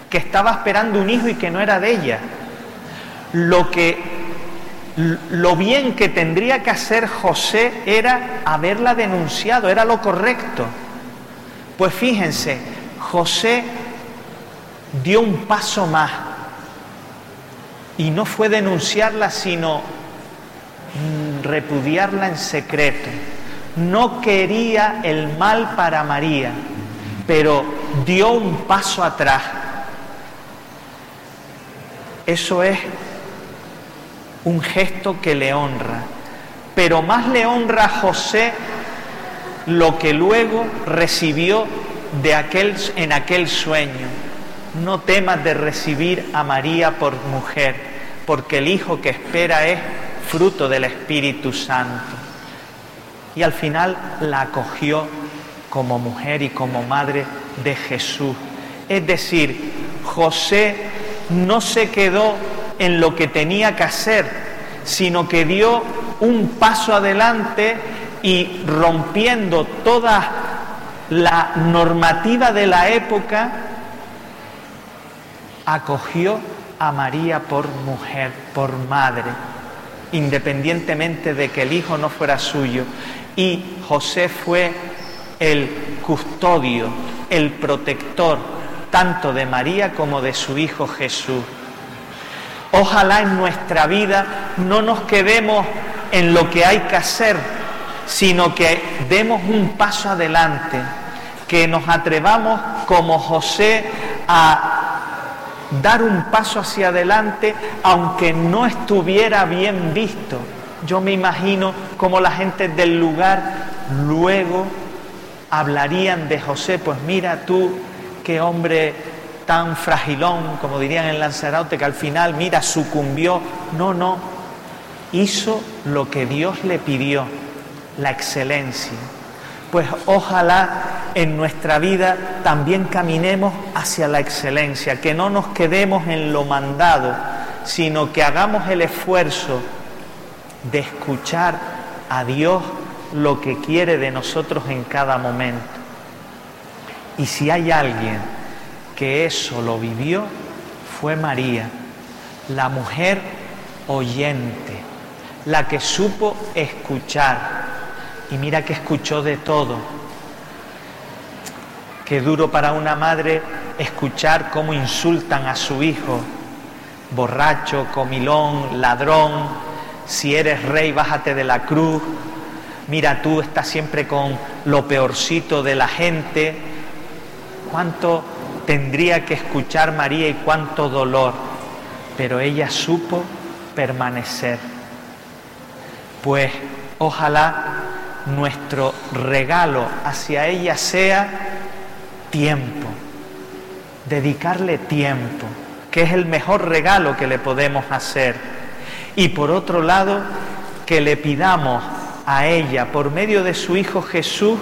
que estaba esperando un hijo y que no era de ella. Lo bien que tendría que hacer José era haberla denunciado, era lo correcto. Pues fíjense, José dio un paso más y no fue denunciarla, sino repudiarla en secreto. No quería el mal para María, pero dio un paso atrás. Eso es un gesto que le honra, pero más le honra a José lo que luego recibió en aquel sueño. No temas de recibir a María por mujer, porque el hijo que espera es fruto del Espíritu Santo. Y al final la acogió como mujer y como madre de Jesús. Es decir, José no se quedó en lo que tenía que hacer, sino que dio un paso adelante y, rompiendo toda la normativa de la época, acogió a María por mujer, por madre, independientemente de que el hijo no fuera suyo. Y José fue el custodio, el protector, tanto de María como de su hijo Jesús. Ojalá en nuestra vida no nos quedemos en lo que hay que hacer, sino que demos un paso adelante, que nos atrevamos como José a dar un paso hacia adelante, aunque no estuviera bien visto. Yo me imagino cómo la gente del lugar luego hablarían de José: pues mira tú, qué hombre tan fragilón, como dirían en Lanzarote, que al final, mira, sucumbió. No, hizo lo que Dios le pidió, la excelencia. Pues ojalá en nuestra vida también caminemos hacia la excelencia, que no nos quedemos en lo mandado, sino que hagamos el esfuerzo de escuchar a Dios lo que quiere de nosotros en cada momento. Y si hay alguien que eso lo vivió, fue María, la mujer oyente, la que supo escuchar. Y mira que escuchó de todo. Qué duro para una madre escuchar cómo insultan a su hijo: borracho, comilón, ladrón, si eres rey bájate de la cruz, mira tú estás siempre con lo peorcito de la gente. Cuánto tendría que escuchar María y cuánto dolor, pero ella supo permanecer. Pues ojalá nuestro regalo hacia ella sea tiempo, dedicarle tiempo, que es el mejor regalo que le podemos hacer. Y por otro lado, que le pidamos a ella, por medio de su Hijo Jesús,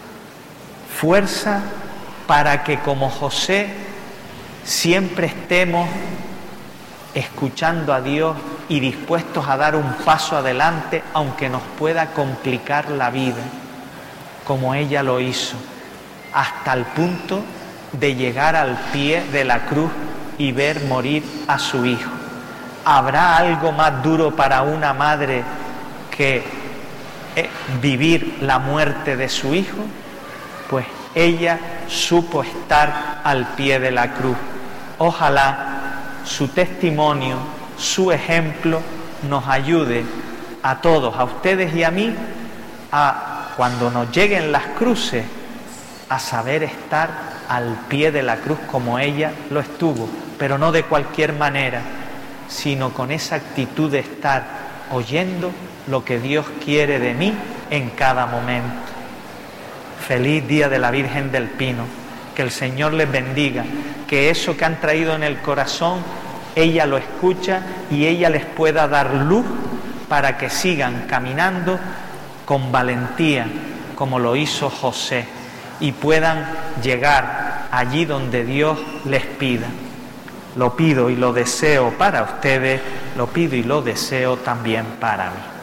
fuerza para que, como José, siempre estemos escuchando a Dios y dispuestos a dar un paso adelante, aunque nos pueda complicar la vida, como ella lo hizo, hasta el punto de llegar al pie de la cruz y ver morir a su hijo. ¿Habrá algo más duro para una madre que vivir la muerte de su hijo? Pues ella supo estar al pie de la cruz. Ojalá su testimonio, su ejemplo nos ayude a todos, a ustedes y a mí, a, cuando nos lleguen las cruces, a saber estar al pie de la cruz como ella lo estuvo, pero no de cualquier manera, sino con esa actitud de estar oyendo lo que Dios quiere de mí en cada momento. Feliz día de la Virgen del Pino. Que el Señor les bendiga, que eso que han traído en el corazón, ella lo escucha y ella les pueda dar luz para que sigan caminando con valentía, como lo hizo José, y puedan llegar allí donde Dios les pida. Lo pido y lo deseo para ustedes, lo pido y lo deseo también para mí.